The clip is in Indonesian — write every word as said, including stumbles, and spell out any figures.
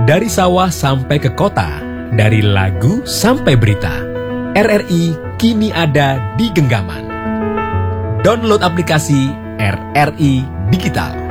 Dari sawah sampai ke kota, dari lagu sampai berita, R R I kini ada di genggaman. Download aplikasi R R I Digital.